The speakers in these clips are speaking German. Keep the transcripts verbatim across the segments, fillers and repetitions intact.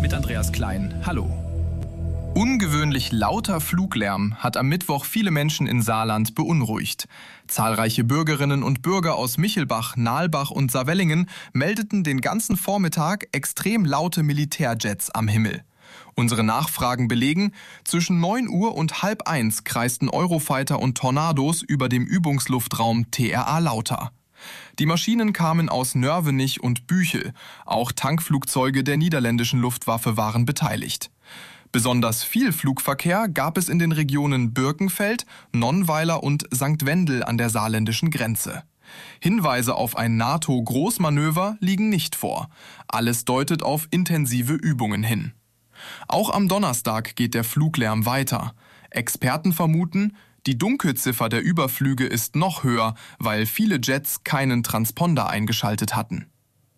mit Andreas Klein. Hallo. Ungewöhnlich lauter Fluglärm hat am Mittwoch viele Menschen in Saarland beunruhigt. Zahlreiche Bürgerinnen und Bürger aus Michelbach, Nalbach und Saarwellingen meldeten den ganzen Vormittag extrem laute Militärjets am Himmel. Unsere Nachfragen belegen, zwischen neun Uhr und halb eins kreisten Eurofighter und Tornados über dem Übungsluftraum T R A Lauter. Die Maschinen kamen aus Nörvenich und Büchel. Auch Tankflugzeuge der niederländischen Luftwaffe waren beteiligt. Besonders viel Flugverkehr gab es in den Regionen Birkenfeld, Nonnweiler und Sankt Wendel an der saarländischen Grenze. Hinweise auf ein NATO-Großmanöver liegen nicht vor. Alles deutet auf intensive Übungen hin. Auch am Donnerstag geht der Fluglärm weiter. Experten vermuten, die Dunkelziffer der Überflüge ist noch höher, weil viele Jets keinen Transponder eingeschaltet hatten.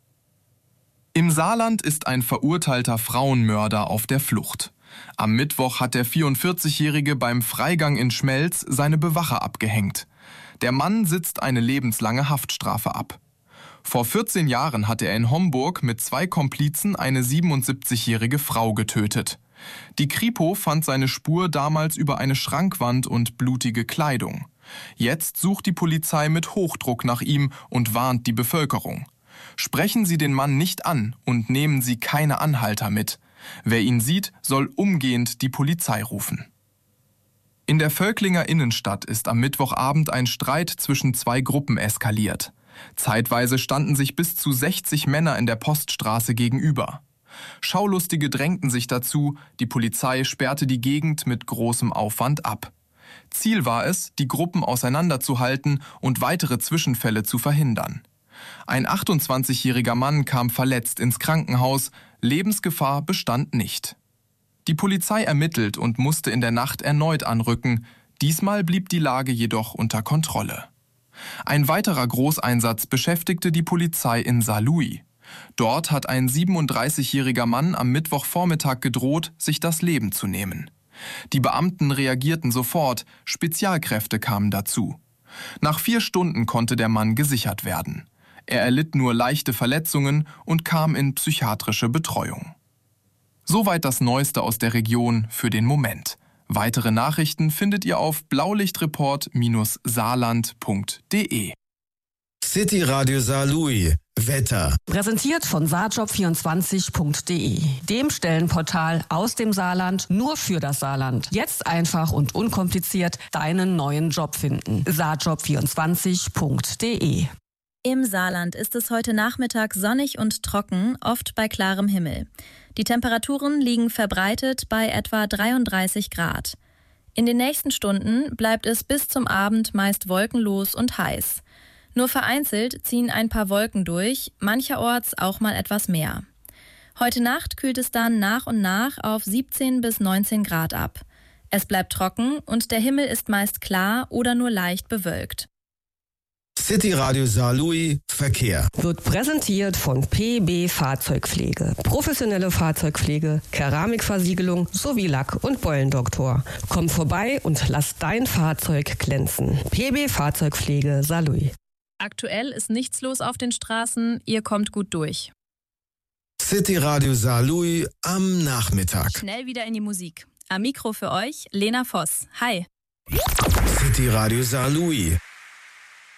Im Saarland ist ein verurteilter Frauenmörder auf der Flucht. Am Mittwoch hat der vierundvierzigjährige beim Freigang in Schmelz seine Bewacher abgehängt. Der Mann sitzt eine lebenslange Haftstrafe ab. Vor vierzehn Jahren hatte er in Homburg mit zwei Komplizen eine siebenundsiebzigjährige Frau getötet. Die Kripo fand seine Spur damals über eine Schrankwand und blutige Kleidung. Jetzt sucht die Polizei mit Hochdruck nach ihm und warnt die Bevölkerung. Sprechen Sie den Mann nicht an und nehmen Sie keine Anhalter mit. Wer ihn sieht, soll umgehend die Polizei rufen. In der Völklinger Innenstadt ist am Mittwochabend ein Streit zwischen zwei Gruppen eskaliert. Zeitweise standen sich bis zu sechzig Männer in der Poststraße gegenüber. Schaulustige drängten sich dazu, die Polizei sperrte die Gegend mit großem Aufwand ab. Ziel war es, die Gruppen auseinanderzuhalten und weitere Zwischenfälle zu verhindern. Ein achtundzwanzigjähriger Mann kam verletzt ins Krankenhaus, Lebensgefahr bestand nicht. Die Polizei ermittelt und musste in der Nacht erneut anrücken, diesmal blieb die Lage jedoch unter Kontrolle. Ein weiterer Großeinsatz beschäftigte die Polizei in Saarlouis. Dort hat ein siebenunddreißigjähriger Mann am Mittwochvormittag gedroht, sich das Leben zu nehmen. Die Beamten reagierten sofort, Spezialkräfte kamen dazu. Nach vier Stunden konnte der Mann gesichert werden. Er erlitt nur leichte Verletzungen und kam in psychiatrische Betreuung. Soweit das Neueste aus der Region für den Moment. Weitere Nachrichten findet ihr auf blaulichtreport Bindestrich saarland Punkt de. City Radio Saarlouis. Wetter. Präsentiert von saarjob vierundzwanzig Punkt de, dem Stellenportal aus dem Saarland nur für das Saarland. Jetzt einfach und unkompliziert deinen neuen Job finden. saarjob vierundzwanzig Punkt de. Im Saarland ist es heute Nachmittag sonnig und trocken, oft bei klarem Himmel. Die Temperaturen liegen verbreitet bei etwa dreiunddreißig Grad. In den nächsten Stunden bleibt es bis zum Abend meist wolkenlos und heiß. Nur vereinzelt ziehen ein paar Wolken durch, mancherorts auch mal etwas mehr. Heute Nacht kühlt es dann nach und nach auf siebzehn bis neunzehn Grad ab. Es bleibt trocken und der Himmel ist meist klar oder nur leicht bewölkt. City Radio Saarlouis Verkehr. Wird präsentiert von P B Fahrzeugpflege. Professionelle Fahrzeugpflege, Keramikversiegelung sowie Lack- und Beulendoktor. Komm vorbei und lass dein Fahrzeug glänzen. P B Fahrzeugpflege Saarlouis. Aktuell ist nichts los auf den Straßen, ihr kommt gut durch. City Radio Saarlouis am Nachmittag. Schnell wieder in die Musik. Am Mikro für euch Lena Voss. Hi. City Radio Saarlouis.